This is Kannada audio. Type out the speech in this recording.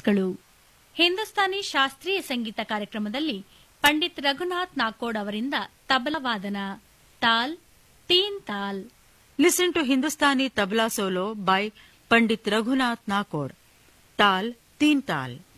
ಜಾಹೀರಾತುಗಳು. ಹಿಂದೂಸ್ತಾನಿ ಶಾಸ್ತ್ರೀಯ ಸಂಗೀತ ಕಾರ್ಯಕ್ರಮದಲ್ಲಿ ಪಂಡಿತ್ ರಘುನಾಥ್ ನಾಕೋಡ್ ಅವರಿಂದ ತಬಲಾ ವಾದನ, ತಾಲ್ ತೀನ್ ತಾಲ್. Listen to Hindustani tabla solo by Pandit Raghunath Nakod. Tal Teen Tal.